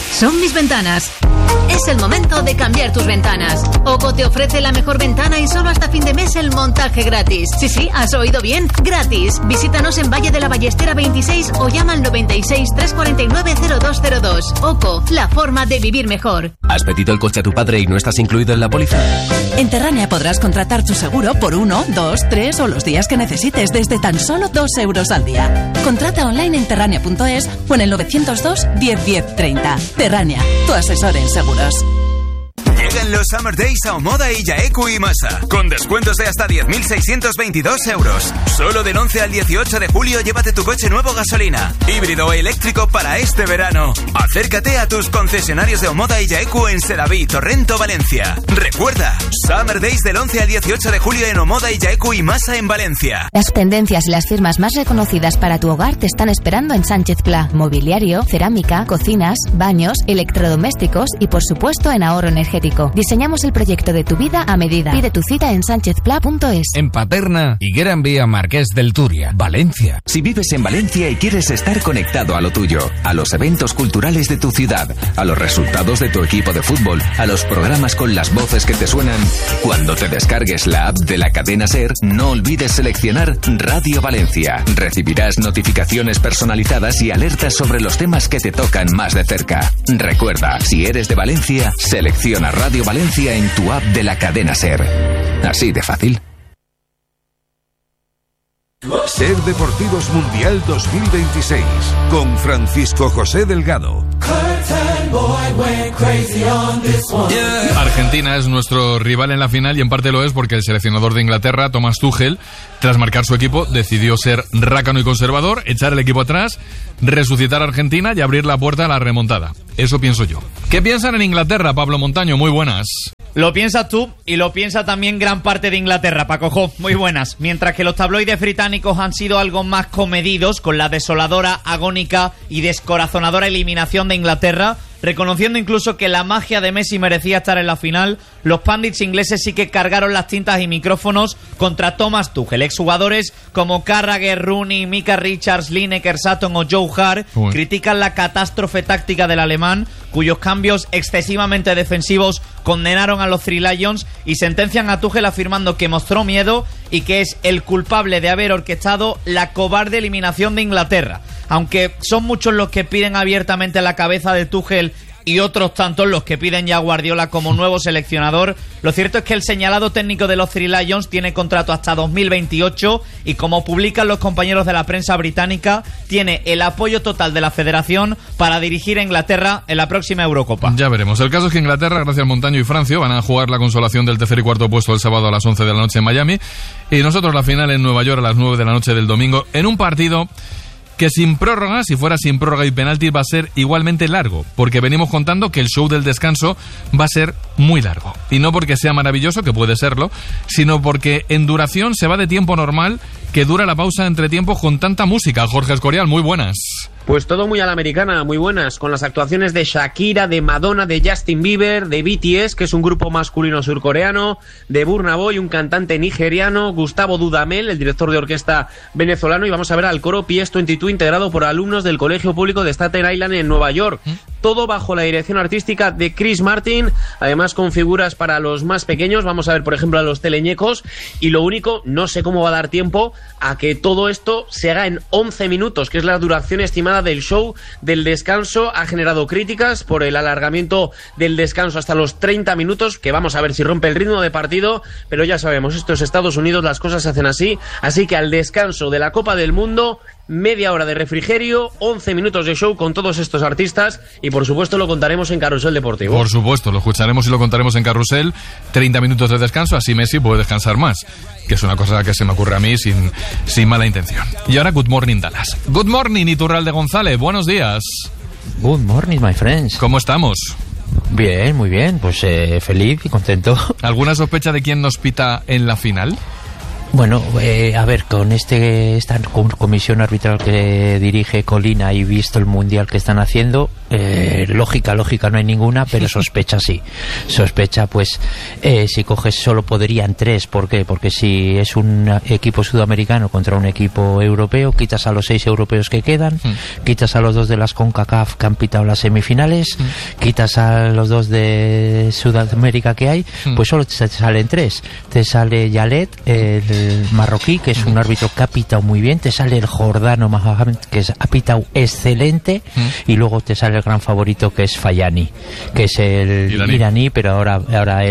Son mis ventanas. Es el momento de cambiar tus ventanas. OCO te ofrece la mejor ventana y solo hasta fin de mes el montaje gratis. Sí, has oído bien, gratis. Visítanos en Valle de la Ballestera 26 o llama al 96 349 0202. OCO, la forma de vivir mejor. ¿Has pedido el coche a tu padre y no estás incluido en la póliza? En Terrania podrás contratar tu seguro por 1, 2, 3 o los días que necesites desde tan solo 2 euros al día. Contrata online en terrania.es o en el 902 10 10 30. Terrania, tu asesor en seguros. Llegan los Summer Days a Omoda y Yaeku y Masa, con descuentos de hasta 10.622 euros. Solo del 11 al 18 de julio llévate tu coche nuevo gasolina, híbrido o eléctrico para este verano. Acércate a tus concesionarios de Omoda y Yaeku en Selaví, Torrento, Valencia. Recuerda, Summer Days del 11 al 18 de julio en Omoda y Yaeku y Masa en Valencia. Las tendencias y las firmas más reconocidas para tu hogar te están esperando en Sánchez Pla. Mobiliario, cerámica, cocinas, baños, electrodomésticos y por supuesto en ahorro energético. Diseñamos el proyecto de tu vida a medida. Pide tu cita en sanchezpla.es. En Paterna y Gran Vía Marqués del Turia, Valencia. Si vives en Valencia y quieres estar conectado a lo tuyo, a los eventos culturales de tu ciudad, a los resultados de tu equipo de fútbol, a los programas con las voces que te suenan, cuando te descargues la app de la cadena SER, no olvides seleccionar Radio Valencia. Recibirás notificaciones personalizadas y alertas sobre los temas que te tocan más de cerca. Recuerda, si eres de Valencia, selecciona Radio Valencia en tu app de la cadena SER. Así de fácil. SER Deportivos Mundial 2026 con Francisco José Delgado. Argentina es nuestro rival en la final y en parte lo es porque el seleccionador de Inglaterra, Thomas Tuchel, tras marcar su equipo, decidió ser rácano y conservador, echar el equipo atrás, resucitar a Argentina y abrir la puerta a la remontada. Eso pienso yo. ¿Qué piensan en Inglaterra, Pablo Montaño? Muy buenas. Lo piensas tú y lo piensa también gran parte de Inglaterra, Paco Jo. Muy buenas. Mientras que los tabloides británicos han sido algo más comedidos con la desoladora, agónica y descorazonadora eliminación de Inglaterra, reconociendo incluso que la magia de Messi merecía estar en la final, los pundits ingleses sí que cargaron las tintas y micrófonos contra Thomas Tuchel. Exjugadores como Carragher, Rooney, Micah Richards, Lineker, Sutton o Joe Hart critican la catástrofe táctica del alemán, cuyos cambios excesivamente defensivos condenaron a los Three Lions, y sentencian a Tuchel afirmando que mostró miedo y que es el culpable de haber orquestado la cobarde eliminación de Inglaterra. Aunque son muchos los que piden abiertamente la cabeza de Tuchel y otros tantos los que piden ya a Guardiola como nuevo seleccionador, lo cierto es que el señalado técnico de los Three Lions tiene contrato hasta 2028 y, como publican los compañeros de la prensa británica, tiene el apoyo total de la federación para dirigir a Inglaterra en la próxima Eurocopa. Ya veremos. El caso es que Inglaterra, gracias a Montaño y Francio, van a jugar la consolación del tercer y cuarto puesto el sábado a las 11 de la noche en Miami, y nosotros la final en Nueva York a las 9 de la noche del domingo, en un partido que sin prórroga, si fuera sin prórroga y penaltis, va a ser igualmente largo, porque venimos contando que el show del descanso va a ser muy largo. Y no porque sea maravilloso, que puede serlo, sino porque en duración se va de tiempo normal, que dura la pausa entre tiempos con tanta música. Jorge Escorial, muy buenas. Pues todo muy a la americana, muy buenas, con las actuaciones de Shakira, de Madonna, de Justin Bieber, de BTS, que es un grupo masculino surcoreano, de Burna Boy, un cantante nigeriano, Gustavo Dudamel, el director de orquesta venezolano, y vamos a ver al coro PS22 integrado por alumnos del Colegio Público de Staten Island en Nueva York. Todo bajo la dirección artística de Chris Martin, además con figuras para los más pequeños. Vamos a ver, por ejemplo, a los teleñecos, y lo único, no sé cómo va a dar tiempo a que todo esto se haga en 11 minutos, que es la duración estimada del show del descanso. Ha generado críticas por el alargamiento del descanso hasta los 30 minutos, que vamos a ver si rompe el ritmo de partido, pero ya sabemos, esto es Estados Unidos, las cosas se hacen así que al descanso de la Copa del Mundo, media hora de refrigerio, 11 minutos de show con todos estos artistas, y por supuesto lo contaremos en Carrusel Deportivo. Por supuesto, lo escucharemos y lo contaremos en Carrusel. 30 minutos de descanso, así Messi puede descansar más, que es una cosa que se me ocurre a mí sin mala intención. Y ahora, Good Morning Dallas. Good Morning, Iturralde González, buenos días. Good morning, my friends. ¿Cómo estamos? Bien, muy bien, pues feliz y contento. ¿Alguna sospecha de quién nos pita en la final? Bueno, a ver, con esta comisión arbitral que dirige Colina y visto el mundial que están haciendo, lógica no hay ninguna, pero sospecha sí. Sospecha, pues, si coges solo podrían 3. ¿Por qué? Porque si es un equipo sudamericano contra un equipo europeo, quitas a los 6 europeos que quedan, quitas a los 2 de las CONCACAF que han pitado las semifinales, quitas a los 2 de Sudamérica que hay, pues solo te salen 3. Te sale Yalet, el marroquí, que es un árbitro que ha pitado muy bien, te sale el jordano Mahamed, que ha pitado excelente, y luego te sale el gran favorito, que es Fayani, que es el iraní, pero ahora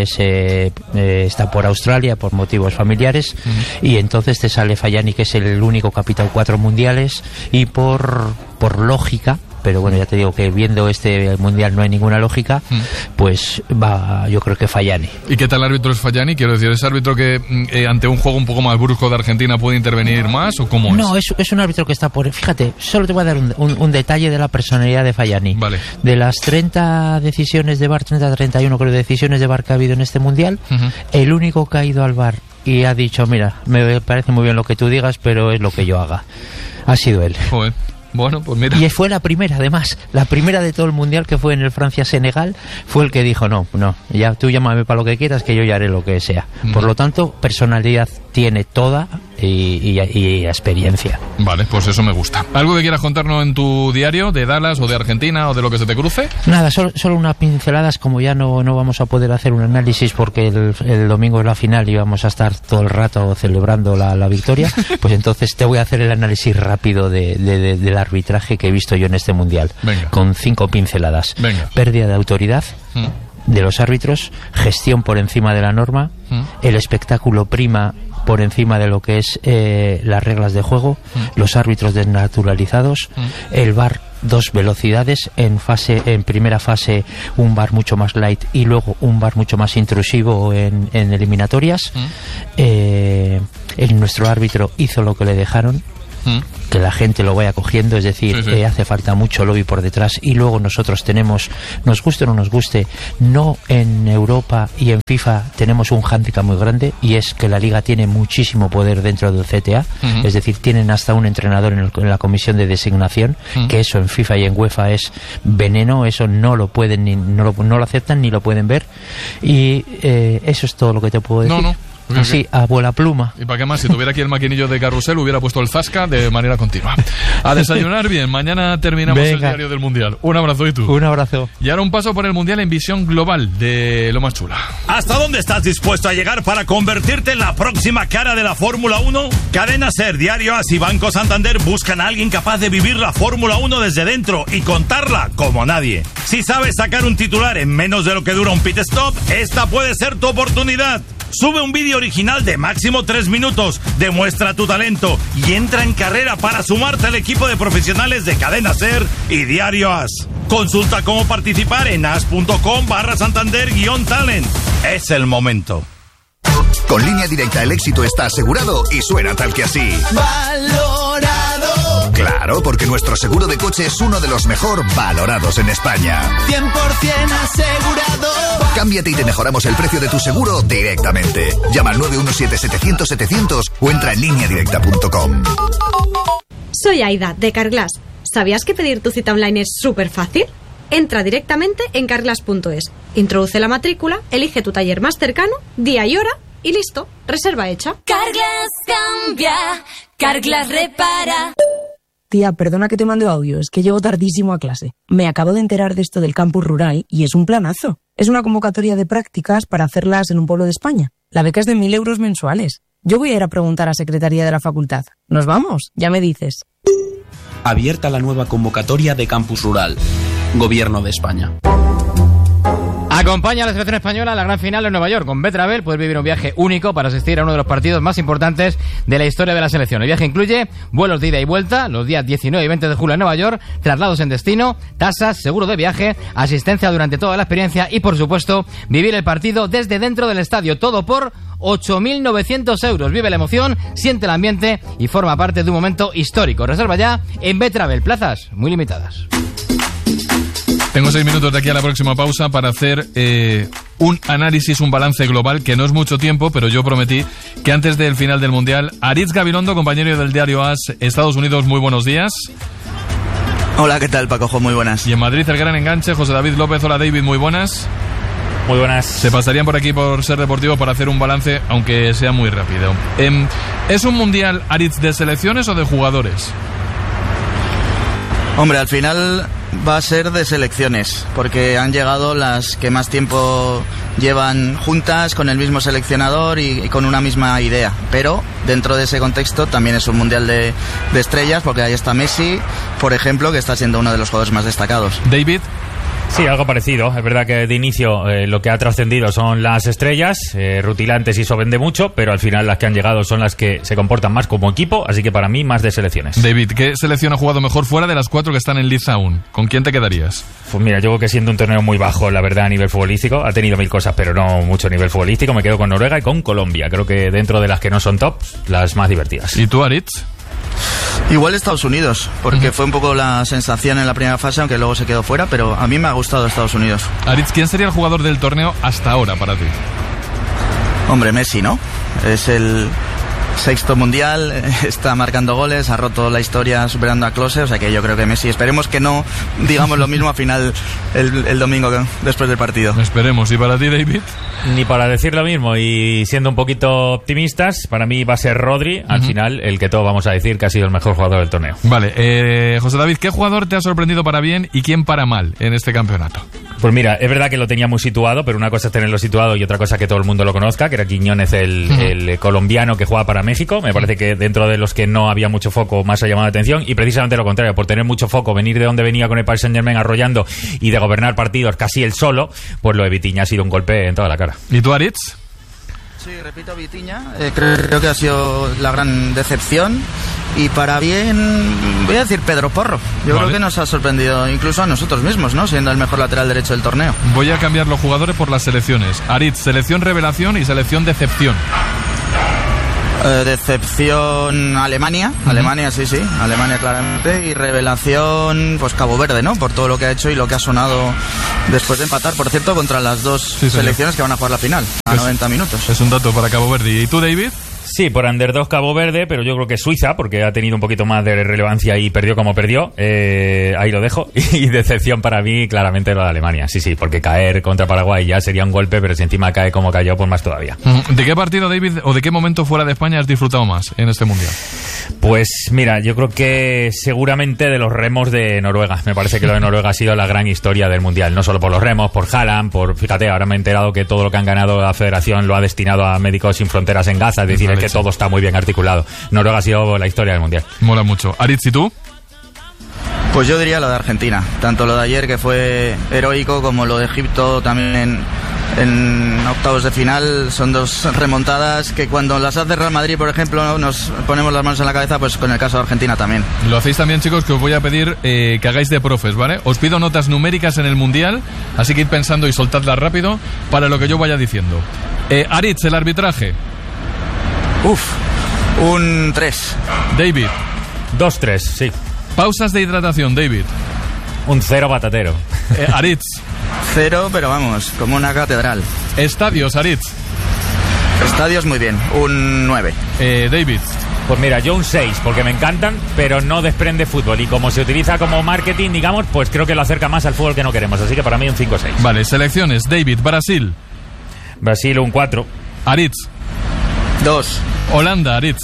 está por Australia por motivos familiares, y entonces te sale Fayani, que es el único que ha pitado 4 mundiales, y por lógica, pero bueno, ya te digo que viendo este mundial no hay ninguna lógica, pues yo creo que Fayani. ¿Y qué tal árbitro es Fayani? Quiero decir, ¿es árbitro que ante un juego un poco más brusco de Argentina puede intervenir más o cómo es? No, es un árbitro que está por... Fíjate, solo te voy a dar un detalle de la personalidad de Fayani. Vale. De las 30 decisiones de VAR, 31 creo decisiones de VAR que ha habido en este mundial, el único que ha ido al VAR y ha dicho, mira, me parece muy bien lo que tú digas, pero es lo que yo haga, ha sido él. Joder. Bueno, pues mira. Y fue la primera, además, la primera de todo el mundial, que fue en el Francia-Senegal, fue el que dijo, no, ya tú llámame para lo que quieras, que yo ya haré lo que sea. Por lo tanto, personalidad tiene toda y experiencia. Vale, pues eso me gusta. ¿Algo que quieras contarnos en tu diario de Dallas o de Argentina o de lo que se te cruce? Nada, solo unas pinceladas, como ya no vamos a poder hacer un análisis porque el domingo es la final y vamos a estar todo el rato celebrando la victoria, pues entonces te voy a hacer el análisis rápido del arbitraje que he visto yo en este mundial. Venga. Con 5 pinceladas. Venga. Pérdida de autoridad de los árbitros, gestión por encima de la norma, el espectáculo prima por encima de lo que es las reglas de juego, los árbitros desnaturalizados, el VAR 2 velocidades, en primera fase un VAR mucho más light y luego un VAR mucho más intrusivo en eliminatorias. Nuestro árbitro hizo lo que le dejaron, que la gente lo vaya cogiendo, es decir, sí. Hace falta mucho lobby por detrás, y luego nosotros tenemos, nos guste o no nos guste, no en Europa y en FIFA tenemos un hándicap muy grande, y es que la liga tiene muchísimo poder dentro del CTA, es decir, tienen hasta un entrenador en la comisión de designación, que eso en FIFA y en UEFA es veneno, eso no lo pueden no lo aceptan ni lo pueden ver, y eso es todo lo que te puedo decir. No. Así, a vuela pluma. ¿Y para qué más? Si tuviera aquí el maquinillo de carrusel, hubiera puesto el Zasca de manera continua. A desayunar bien. Mañana terminamos el diario del Mundial. Un abrazo, y tú. Un abrazo. Y ahora un paso por el Mundial en visión global de lo más chula. ¿Hasta dónde estás dispuesto a llegar para convertirte en la próxima cara de la Fórmula 1? Cadena SER, Diario AS y Banco Santander buscan a alguien capaz de vivir la Fórmula 1 desde dentro y contarla como nadie. Si sabes sacar un titular en menos de lo que dura un pit stop, esta puede ser tu oportunidad. Sube un vídeo original de máximo 3 minutos, demuestra tu talento y entra en carrera para sumarte al equipo de profesionales de Cadena SER y Diario AS. Consulta cómo participar en as.com/Santander-talent. Es el momento. Con Línea Directa el éxito está asegurado y suena tal que así. Valorado. Claro, porque nuestro seguro de coche es uno de los mejor valorados en España. 100% asegurado. Cámbiate y te mejoramos el precio de tu seguro directamente. Llama al 917-700-700 o entra en lineadirecta.com. Soy Aida, de Carglass. ¿Sabías que pedir tu cita online es súper fácil? Entra directamente en carglass.es, introduce la matrícula, elige tu taller más cercano, día y hora y listo, reserva hecha. Carglass cambia, Carglass repara. Tía, perdona que te mande audio, es que llego tardísimo a clase. Me acabo de enterar de esto del campus rural y es un planazo. Es una convocatoria de prácticas para hacerlas en un pueblo de España. La beca es de 1.000 euros mensuales. Yo voy a ir a preguntar a Secretaría de la Facultad. ¿Nos vamos? Ya me dices. Abierta la nueva convocatoria de Campus Rural. Gobierno de España. Acompaña a la selección española a la gran final en Nueva York. Con Betravel puedes vivir un viaje único para asistir a uno de los partidos más importantes de la historia de la selección. El viaje incluye vuelos de ida y vuelta los días 19 y 20 de julio en Nueva York, traslados en destino, tasas, seguro de viaje, asistencia durante toda la experiencia y, por supuesto, vivir el partido desde dentro del estadio. Todo por 8.900 euros. Vive la emoción, siente el ambiente y forma parte de un momento histórico. Reserva ya en Betravel. Plazas muy limitadas. Tengo 6 minutos de aquí a la próxima pausa para hacer un análisis, un balance global, que no es mucho tiempo, pero yo prometí que antes del final del Mundial. Aritz Gabilondo, compañero del diario AS, Estados Unidos, muy buenos días. Hola, ¿qué tal, Pacojo? Muy buenas. Y en Madrid, el gran enganche, José David López. Hola, David, muy buenas. Muy buenas. Se pasarían por aquí por Ser Deportivo para hacer un balance, aunque sea muy rápido. ¿Es un Mundial, Aritz, de selecciones o de jugadores? Hombre, al final va a ser de selecciones, porque han llegado las que más tiempo llevan juntas con el mismo seleccionador y con una misma idea. Pero dentro de ese contexto también es un mundial de estrellas, porque ahí está Messi, por ejemplo, que está siendo uno de los jugadores más destacados. David. Sí, algo parecido. Es verdad que de inicio lo que ha trascendido son las estrellas, rutilantes y eso vende mucho, pero al final las que han llegado son las que se comportan más como equipo, así que para mí más de selecciones. David, ¿qué selección ha jugado mejor fuera de las 4 que están en liza aún? ¿Con quién te quedarías? Pues mira, yo creo que siendo un torneo muy bajo, la verdad, a nivel futbolístico, ha tenido 1000 cosas, pero no mucho nivel futbolístico, me quedo con Noruega y con Colombia. Creo que dentro de las que no son top, las más divertidas. ¿Y tú, Aritz? Igual Estados Unidos, porque fue un poco la sensación en la primera fase, aunque luego se quedó fuera, pero a mí me ha gustado Estados Unidos. Aritz, ¿quién sería el jugador del torneo hasta ahora para ti? Hombre, Messi, ¿no? Es el 6º mundial, está marcando goles, ha roto la historia superando a Klose, o sea que yo creo que Messi, esperemos que no digamos lo mismo a final el domingo después del partido. Esperemos. ¿Y para ti, David? Ni para decir lo mismo, y siendo un poquito optimistas, para mí va a ser Rodri, al final, el que todos vamos a decir que ha sido el mejor jugador del torneo. Vale, José David, ¿qué jugador te ha sorprendido para bien y quién para mal en este campeonato? Pues mira, es verdad que lo tenía muy situado, pero una cosa es tenerlo situado y otra cosa que todo el mundo lo conozca, que era Quiñones, el colombiano que juega para México. Me parece que dentro de los que no había mucho foco más ha llamado la atención, y precisamente lo contrario, por tener mucho foco, venir de donde venía con el Paris Saint-Germain arrollando y de gobernar partidos casi él solo, pues lo de Vitinha ha sido un golpe en toda la cara. ¿Y tú, Aritz? Sí, repito, Vitinha, creo que ha sido la gran decepción, y para bien voy a decir Pedro Porro. Yo creo que nos ha sorprendido incluso a nosotros mismos, ¿no? Siendo el mejor lateral derecho del torneo. Voy a cambiar los jugadores por las selecciones. Aritz, selección revelación y selección decepción. Decepción Alemania, Alemania sí, Alemania claramente, y revelación pues Cabo Verde, ¿no? Por todo lo que ha hecho y lo que ha sonado después de empatar, por cierto, contra las dos selecciones que van a jugar la final a 90 minutos. Es un dato para Cabo Verde. ¿Y tú, David? Sí, por underdog Cabo Verde, pero yo creo que Suiza, porque ha tenido un poquito más de relevancia y perdió como perdió. Ahí lo dejo. Y decepción para mí, claramente, lo de Alemania. Sí, porque caer contra Paraguay ya sería un golpe, pero si encima cae como cayó, pues más todavía. ¿De qué partido, David, o de qué momento fuera de España has disfrutado más en este Mundial? Pues mira, yo creo que seguramente de los remos de Noruega. Me parece que lo de Noruega ha sido la gran historia del Mundial. No solo por los remos, por Haaland, fíjate, ahora me he enterado que todo lo que han ganado la Federación lo ha destinado a Médicos Sin Fronteras en Gaza, es decir, que todo está muy bien articulado. Noruega ha sido la historia del Mundial. Mola mucho. Aritz, ¿y tú? Pues yo diría lo de Argentina. Tanto lo de ayer, que fue heroico, como lo de Egipto también en octavos de final. Son dos remontadas que cuando las hace Real Madrid, por ejemplo, nos ponemos las manos en la cabeza, pues con el caso de Argentina también. Lo hacéis también, chicos, que os voy a pedir que hagáis de profes, ¿vale? Os pido notas numéricas en el Mundial, así que id pensando y soltadlas rápido para lo que yo vaya diciendo. Aritz, el arbitraje. Un 3. David. 2-3, sí. Pausas de hidratación, David. Un 0 patatero. Aritz. 0, pero vamos, como una catedral. Estadios, Aritz. Estadios muy bien, un 9. David. Pues mira, yo un 6, porque me encantan, pero no desprende fútbol. Y como se utiliza como marketing, digamos, pues creo que lo acerca más al fútbol que no queremos. Así que para mí un 5-6. Vale, selecciones. David, Brasil. Brasil, un 4. Aritz. 2. Holanda, Aritz.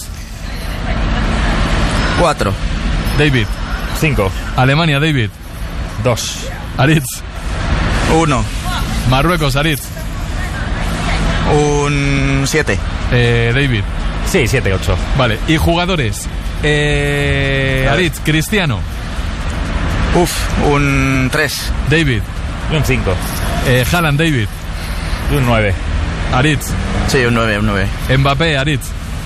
4. David. 5. Alemania, David. 2. Aritz. 1. Marruecos, Aritz. Un 7. David. Sí, 7-8. Vale, y jugadores. Aritz, Cristiano. Un 3. David. Y un 5. Haaland, David. Y un 9. Aritz. Sí, un 9, un 9. Mbappé, Aritz.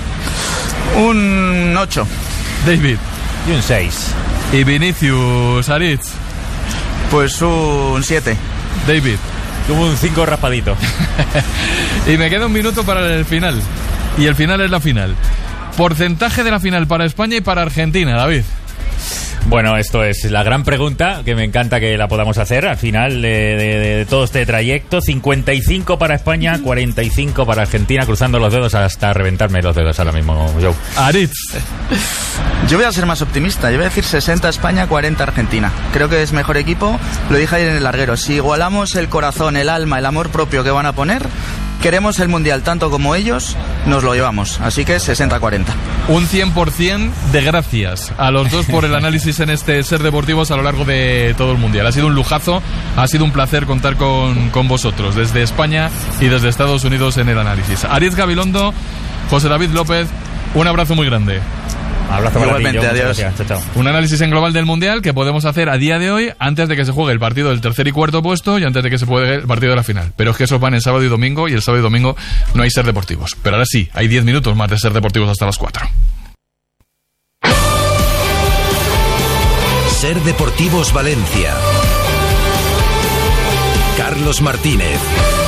Un 8. David. Y un 6. Y Vinicius, Aritz. Pues un 7. David. Tuvo un 5 raspadito. Y me queda un minuto para el final. Y el final es la final. Porcentaje de la final para España y para Argentina, David. Bueno, esto es la gran pregunta, que me encanta que la podamos hacer al final de todo este trayecto. 55 para España, 45 para Argentina, cruzando los dedos hasta reventarme los dedos ahora mismo, Joe. Aritz. Yo voy a ser más optimista, yo voy a decir 60 España, 40 Argentina. Creo que es mejor equipo, lo dije ayer en el larguero. Si igualamos el corazón, el alma, el amor propio que van a poner, queremos el Mundial tanto como ellos, nos lo llevamos. Así que 60-40. Un 100% de gracias a los dos por el análisis en este Ser Deportivos a lo largo de todo el Mundial. Ha sido un lujazo, ha sido un placer contar con vosotros desde España y desde Estados Unidos en el análisis. Aritz Gabilondo, José David López, un abrazo muy grande. Abrazo para ti, Joe, adiós. Chao, chao. Un análisis en global del Mundial que podemos hacer a día de hoy antes de que se juegue el partido del tercer y cuarto puesto y antes de que se juegue el partido de la final. Pero es que esos van el sábado y domingo y el sábado y domingo no hay Ser Deportivos. Pero ahora sí, hay 10 minutos más de Ser Deportivos hasta las 4. Ser Deportivos Valencia. Carlos Martínez.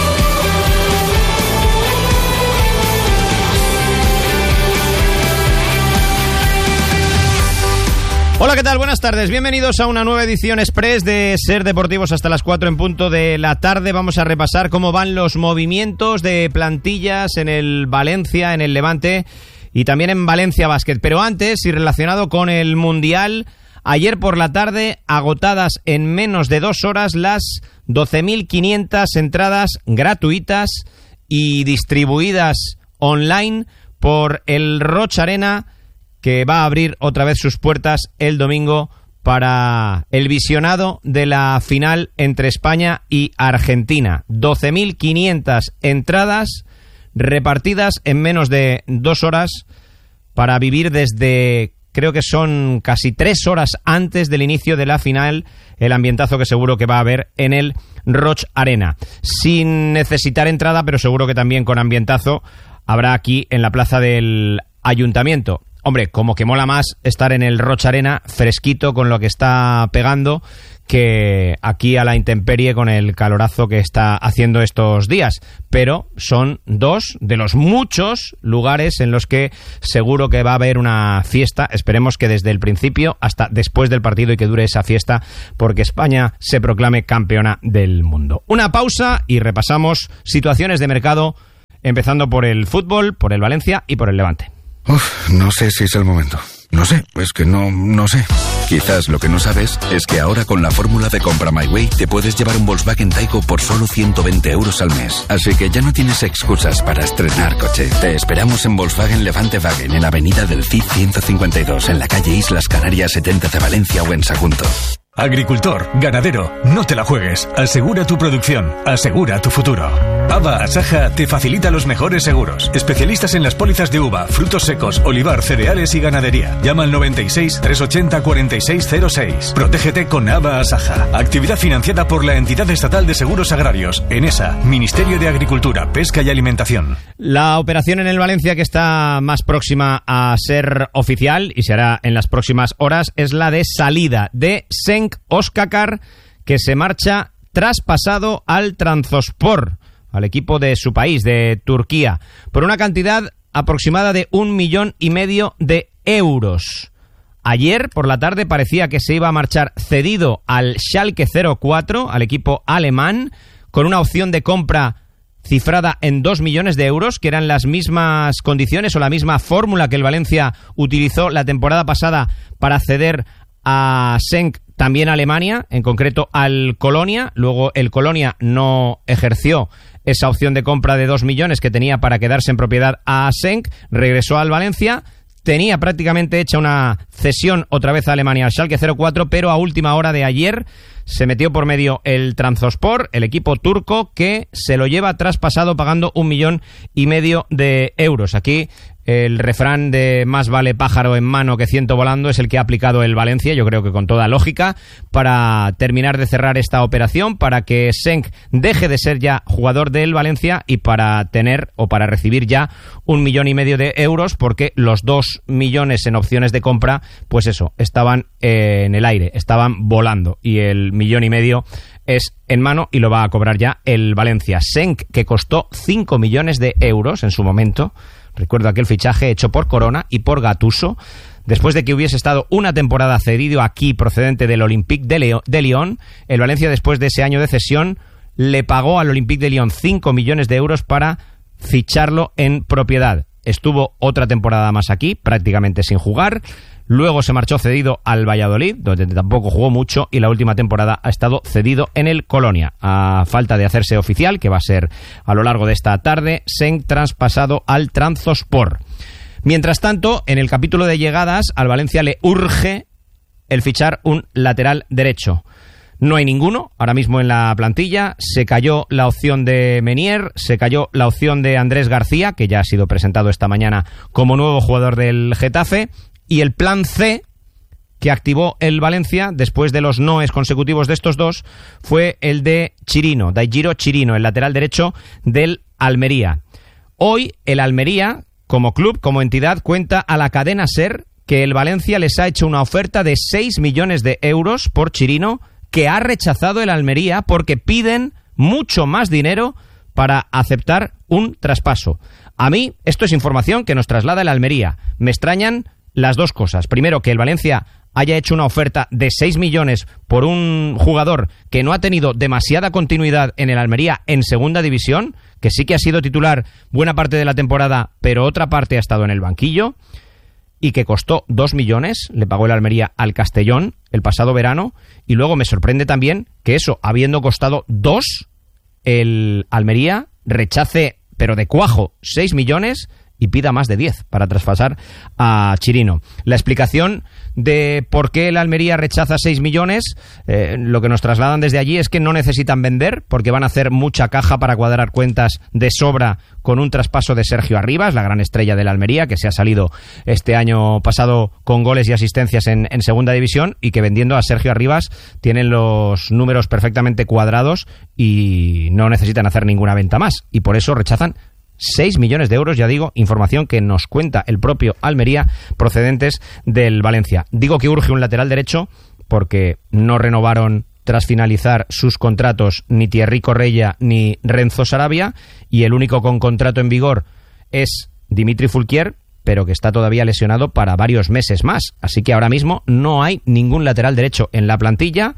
Hola, ¿qué tal? Buenas tardes. Bienvenidos a una nueva edición express de Ser Deportivos hasta las 4 en punto de la tarde. Vamos a repasar cómo van los movimientos de plantillas en el Valencia, en el Levante y también en Valencia Basket. Pero antes, y relacionado con el Mundial, ayer por la tarde, agotadas en menos de 2 horas las 12.500 entradas gratuitas y distribuidas online por el Roig Arena, que va a abrir otra vez sus puertas el domingo para el visionado de la final entre España y Argentina. 12.500 entradas repartidas en menos de 2 horas para vivir desde, creo que son casi 3 horas antes del inicio de la final, el ambientazo que seguro que va a haber en el Roig Arena. Sin necesitar entrada, pero seguro que también con ambientazo habrá aquí en la plaza del Ayuntamiento. Hombre, como que mola más estar en el Roig Arena fresquito con lo que está pegando que aquí a la intemperie con el calorazo que está haciendo estos días. Pero son 2 de los muchos lugares en los que seguro que va a haber una fiesta. Esperemos que desde el principio hasta después del partido y que dure esa fiesta porque España se proclame campeona del mundo. Una pausa y repasamos situaciones de mercado empezando por el fútbol, por el Valencia y por el Levante. No sé si es el momento. No sé, es que no sé. Quizás lo que no sabes es que ahora con la fórmula de Compra My Way te puedes llevar un Volkswagen Taigo por solo 120 euros al mes. Así que ya no tienes excusas para estrenar coche. Te esperamos en Volkswagen Levante Wagen, en Avenida del Cid 152, en la calle Islas Canarias 70 de Valencia o en Sagunto. Agricultor, ganadero, no te la juegues. Asegura tu producción, asegura tu futuro. Ava Asaja te facilita los mejores seguros. Especialistas en las pólizas de uva, frutos secos, olivar, cereales y ganadería. Llama al 96 380 4606. Protégete con Ava Asaja. Actividad financiada por la Entidad Estatal de Seguros Agrarios, ENESA, Ministerio de Agricultura, Pesca y Alimentación. La operación en el Valencia que está más próxima a ser oficial y se hará en las próximas horas es la de salida de Cenk Özkakar, que se marcha traspasado al Trabzonspor, al equipo de su país, de Turquía, por una cantidad aproximada de 1,5 millones de euros. Ayer por la tarde parecía que se iba a marchar cedido al Schalke 04, al equipo alemán, con una opción de compra cifrada en 2 millones de euros, que eran las mismas condiciones o la misma fórmula que el Valencia utilizó la temporada pasada para ceder a Cenk también a Alemania, en concreto al Colonia. Luego el Colonia no ejerció esa opción de compra de 2 millones que tenía para quedarse en propiedad a Cenk, regresó al Valencia, tenía prácticamente hecha una cesión otra vez a Alemania al Schalke 04, pero a última hora de ayer se metió por medio el Trabzonspor, el equipo turco, que se lo lleva traspasado pagando 1,5 millones de euros. Aquí el refrán de más vale pájaro en mano que ciento volando es el que ha aplicado el Valencia, yo creo que con toda lógica, para terminar de cerrar esta operación, para que Cenk deje de ser ya jugador del Valencia y para tener o para recibir ya 1,5 millones de euros, porque los 2 millones en opciones de compra, pues eso, estaban en el aire, estaban volando, y el 1,5 millones es en mano y lo va a cobrar ya el Valencia. Cenk, que costó 5 millones de euros en su momento. Recuerdo aquel fichaje hecho por Corona y por Gattuso Después de que hubiese estado una temporada cedido aquí procedente del Olympique de Lyon, el Valencia, después de ese año de cesión, le pagó al Olympique de Lyon 5 millones de euros para ficharlo en propiedad. Estuvo otra temporada más aquí, prácticamente sin jugar. Luego se marchó cedido al Valladolid, donde tampoco jugó mucho, y la última temporada ha estado cedido en el Colonia. A falta de hacerse oficial, que va a ser a lo largo de esta tarde, Senk traspasado al Trabzonspor. Mientras tanto, en el capítulo de llegadas, al Valencia le urge el fichar un lateral derecho. No hay ninguno ahora mismo en la plantilla. Se cayó la opción de Menier, se cayó la opción de Andrés García, que ya ha sido presentado esta mañana como nuevo jugador del Getafe, y el plan C que activó el Valencia después de los noes consecutivos de estos dos fue el de Chirino, Daigiro Chirino, el lateral derecho del Almería. Hoy el Almería, como club, como entidad, cuenta a la cadena SER que el Valencia les ha hecho una oferta de 6 millones de euros por Chirino, que ha rechazado el Almería porque piden mucho más dinero para aceptar un traspaso. A mí, esto es información que nos traslada el Almería. Me extrañan las dos cosas. Primero, que el Valencia haya hecho una oferta de 6 millones por un jugador que no ha tenido demasiada continuidad en el Almería en segunda división, que sí que ha sido titular buena parte de la temporada, pero otra parte ha estado en el banquillo, y que costó 2 millones, le pagó el Almería al Castellón el pasado verano, y luego me sorprende también que eso, habiendo costado 2, el Almería rechace, pero de cuajo, 6 millones y pida más de 10 para traspasar a Chirino. La explicación de por qué el Almería rechaza 6 millones, lo que nos trasladan desde allí es que no necesitan vender, porque van a hacer mucha caja para cuadrar cuentas de sobra con un traspaso de Sergio Arribas, la gran estrella del Almería, que se ha salido este año pasado con goles y asistencias en segunda división, y que vendiendo a Sergio Arribas tienen los números perfectamente cuadrados y no necesitan hacer ninguna venta más, y por eso rechazan 6 millones de euros, ya digo, información que nos cuenta el propio Almería, procedentes del Valencia. Digo que urge un lateral derecho porque no renovaron tras finalizar sus contratos ni Thierry Correia ni Renzo Sarabia, y el único con contrato en vigor es Dimitri Fulquier, pero que está todavía lesionado para varios meses más. Así que ahora mismo no hay ningún lateral derecho en la plantilla.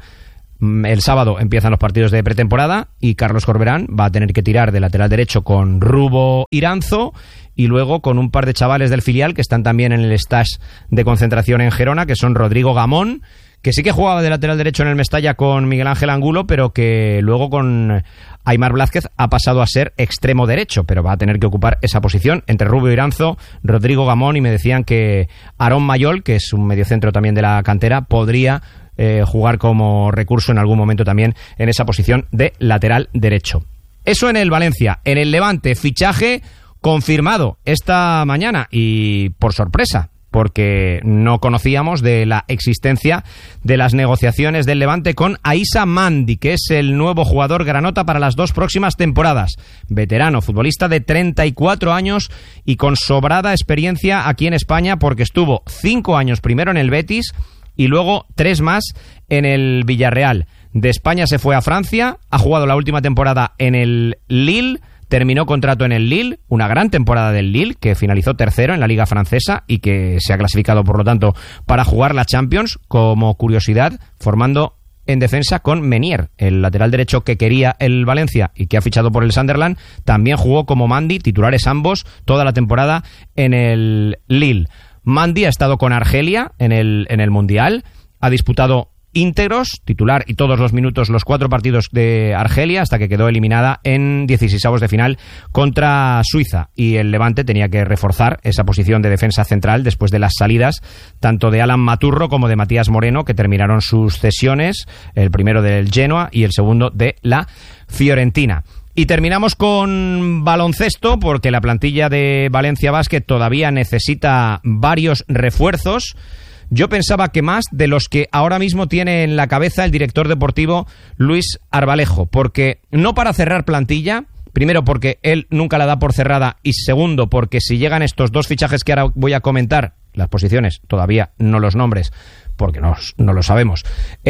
El sábado empiezan los partidos de pretemporada y Carlos Corberán va a tener que tirar de lateral derecho con Rubo Iranzo, y luego con un par de chavales del filial que están también en el stage de concentración en Gerona, que son Rodrigo Gamón, que sí que jugaba de lateral derecho en el Mestalla con Miguel Ángel Angulo, pero que luego con Aimar Blázquez ha pasado a ser extremo derecho, pero va a tener que ocupar esa posición entre Rubio Iranzo, Rodrigo Gamón, y me decían que Aarón Mayol, que es un mediocentro también de la cantera, podría jugar como recurso en algún momento también en esa posición de lateral derecho. Eso en el Valencia. En el Levante, fichaje confirmado esta mañana, y por sorpresa, porque no conocíamos de la existencia de las negociaciones del Levante con Aissa Mandi, que es el nuevo jugador granota para las 2 próximas temporadas. Veterano, futbolista de 34 años y con sobrada experiencia aquí en España, porque estuvo 5 años primero en el Betis y luego 3 más en el Villarreal. De España se fue a Francia, ha jugado la última temporada en el Lille, terminó contrato en el Lille, una gran temporada del Lille, que finalizó tercero en la Liga Francesa y que se ha clasificado, por lo tanto, para jugar la Champions. Como curiosidad, formando en defensa con Menier, el lateral derecho que quería el Valencia y que ha fichado por el Sunderland, también jugó como Mandi, titulares ambos, toda la temporada en el Lille. Mandi ha estado con Argelia en el Mundial, ha disputado íntegros, titular y todos los minutos, los 4 partidos de Argelia, hasta que quedó eliminada en 16avos de final contra Suiza, y el Levante tenía que reforzar esa posición de defensa central después de las salidas tanto de Alan Maturro como de Matías Moreno, que terminaron sus cesiones, el primero del Genoa y el segundo de la Fiorentina. Y terminamos con baloncesto, porque la plantilla de Valencia Basket todavía necesita varios refuerzos. Yo pensaba que más de los que ahora mismo tiene en la cabeza el director deportivo Luis Arbalejo, porque no para cerrar plantilla, primero porque él nunca la da por cerrada, y segundo porque si llegan estos 2 fichajes que ahora voy a comentar, las posiciones, todavía no los nombres, porque no lo sabemos,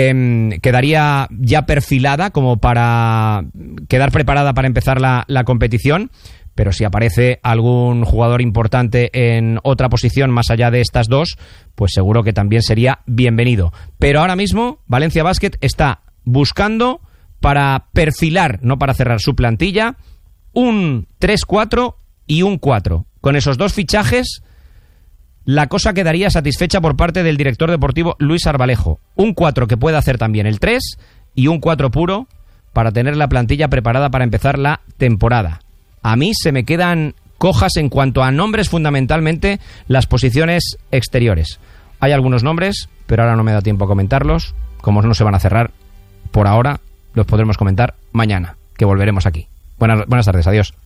quedaría ya perfilada como para quedar preparada para empezar la competición. pero si aparece algún jugador importante en otra posición más allá de estas dos, pues seguro que también sería bienvenido. Pero ahora mismo Valencia Basket está buscando para perfilar, no para cerrar su plantilla, un 3-4 y un 4. Con esos dos fichajes, la cosa quedaría satisfecha por parte del director deportivo Luis Arbalejo. Un 4 que pueda hacer también el 3 y un 4 puro para tener la plantilla preparada para empezar la temporada. A mí se me quedan cojas en cuanto a nombres, fundamentalmente las posiciones exteriores. Hay algunos nombres, pero ahora no me da tiempo a comentarlos. Como no se van a cerrar por ahora, los podremos comentar mañana, que volveremos aquí. Buenas tardes, adiós.